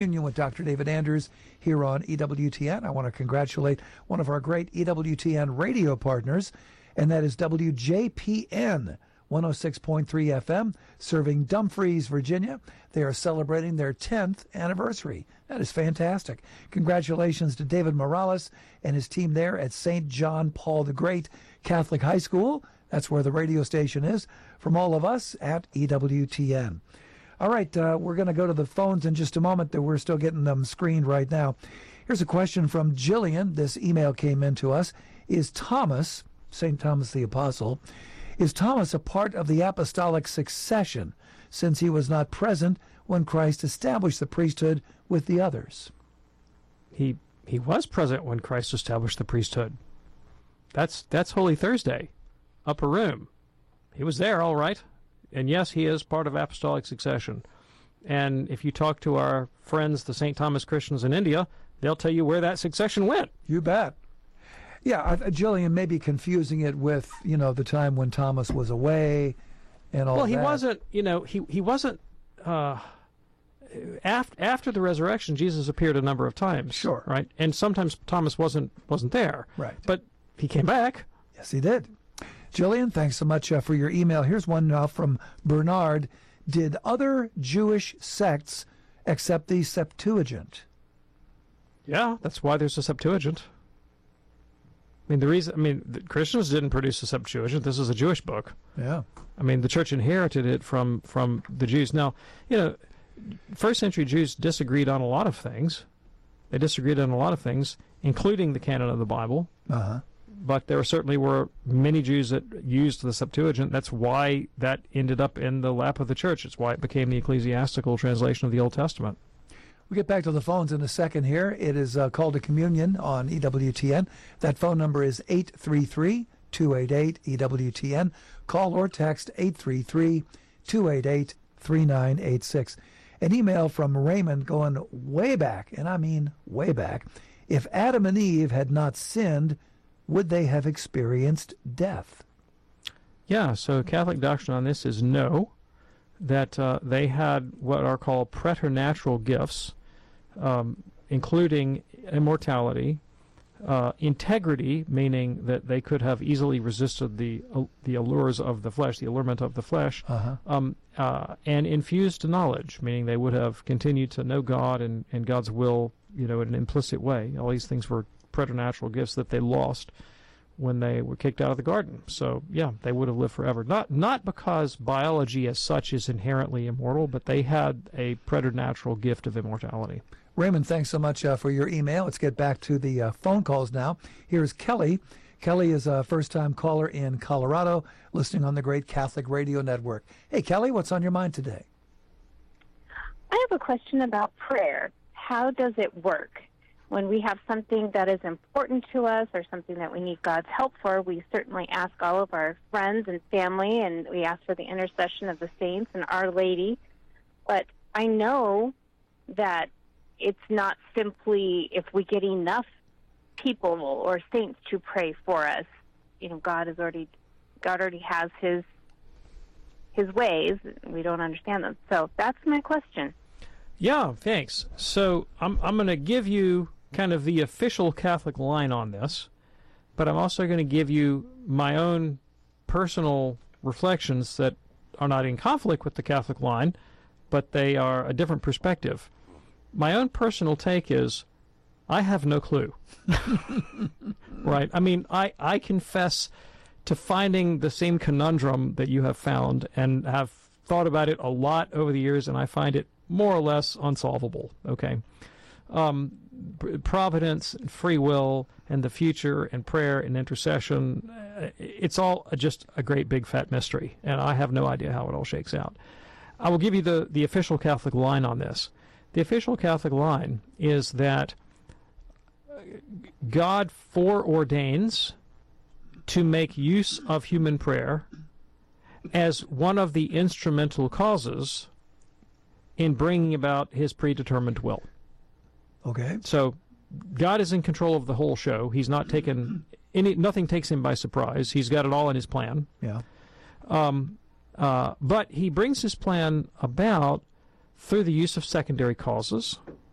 Union with Dr. David Anders here on EWTN. I want to congratulate one of our great EWTN radio partners, and that is WJPN 106.3 FM, serving Dumfries, Virginia. They are celebrating their 10th anniversary. That is fantastic. Congratulations to David Morales and his team there at St. John Paul the Great Catholic High School. That's where the radio station is. From all of us at EWTN. All right, we're going to go to the phones in just a moment. That we're still getting them screened right now. Here's a question from Jillian. This email came in to us. Is Thomas, St. Thomas the Apostle, is Thomas a part of the apostolic succession, since he was not present when Christ established the priesthood with the others? He was present when Christ established the priesthood. That's Holy Thursday, upper room. He was there, all right. And yes, he is part of apostolic succession. And if you talk to our friends, the St. Thomas Christians in India, they'll tell you where that succession went. You bet. Yeah, Jillian may be confusing it with, the time when Thomas was away and all that. Well, he wasn't, he wasn't, after the resurrection, Jesus appeared a number of times. Sure. Right? And sometimes Thomas wasn't there. Right. But he came back. Yes, he did. Jillian, thanks so much for your email. Here's one from Bernard. Did other Jewish sects accept the Septuagint? Yeah, that's why there's a Septuagint. The Christians didn't produce a Septuagint. This is a Jewish book. Yeah. The church inherited it from the Jews. Now, first century Jews disagreed on a lot of things. They disagreed on a lot of things, including the canon of the Bible. Uh-huh. But there certainly were many Jews that used the Septuagint. That's why that ended up in the lap of the church. It's why it became the ecclesiastical translation of the Old Testament. We'll get back to the phones in a second here. It is Call to Communion on EWTN. That phone number is 833-288-EWTN. Call or text 833-288-3986. An email from Raymond going way back, and I mean way back. If Adam and Eve had not sinned, would they have experienced death? Yeah, so Catholic doctrine on this is no. That they had what are called preternatural gifts, including immortality, integrity, meaning that they could have easily resisted the allures of the flesh, the allurement of the flesh, and infused knowledge, meaning they would have continued to know God and God's will, in an implicit way. All these things were preternatural gifts that they lost when they were kicked out of the garden. So, yeah, they would have lived forever. Not because biology as such is inherently immortal, but they had a preternatural gift of immortality. Raymond, thanks so much for your email. Let's get back to the phone calls now. Here's Kelly. Kelly is a first-time caller in Colorado, listening on the Great Catholic Radio Network. Hey, Kelly, what's on your mind today? I have a question about prayer. How does it work? When we have something that is important to us or something that we need God's help for, we certainly ask all of our friends and family, and we ask for the intercession of the saints and Our Lady. But I know that it's not simply if we get enough people or saints to pray for us. God already has his ways. We don't understand them. So that's my question. Yeah, thanks. So I'm going to give you kind of the official Catholic line on this, but I'm also going to give you my own personal reflections that are not in conflict with the Catholic line, but they are a different perspective. My own personal take is I have no clue. Right? I confess to finding the same conundrum that you have found and have thought about it a lot over the years, and I find it more or less unsolvable. Okay? Providence, free will, and the future, and prayer and intercession, it's all just a great big fat mystery, and I have no idea how it all shakes out. I will give you the official Catholic line on this. The official Catholic line is that God foreordains to make use of human prayer as one of the instrumental causes in bringing about his predetermined will. Okay. So God is in control of the whole show. He's not taken nothing takes him by surprise. He's got it all in his plan. Yeah. But he brings his plan about through the use of secondary causes,